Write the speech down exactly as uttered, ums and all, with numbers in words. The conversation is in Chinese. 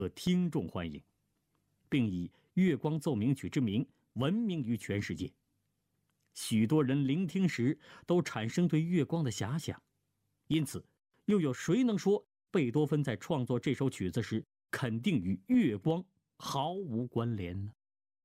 和听众欢迎，并以《月光奏鸣曲》之名闻名于全世界。许多人聆听时都产生对月光的遐想，因此，又有谁能说贝多芬在创作这首曲子时肯定与月光毫无关联呢？